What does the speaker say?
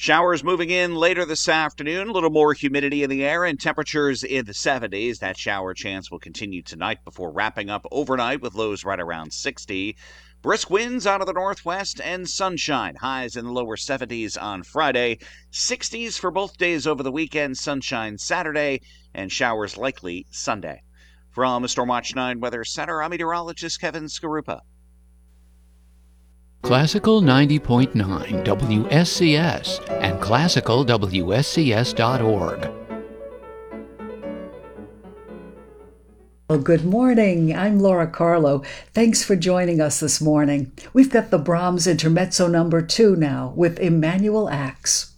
Showers moving in later this afternoon, a little more humidity in the air and temperatures in the 70s. That shower chance will continue tonight before wrapping up overnight with lows right around 60. Brisk winds out of the northwest and sunshine. Highs in the lower 70s on Friday. 60s for both days over the weekend. Sunshine Saturday and showers likely Sunday. From the Stormwatch 9 Weather Center, I'm meteorologist Kevin Skarupa. Classical 90.9 WSCS and classicalwscs.org. Well, good morning. I'm Laura Carlo. Thanks for joining us this morning. We've got the Brahms Intermezzo number 2 now with Emanuel Ax.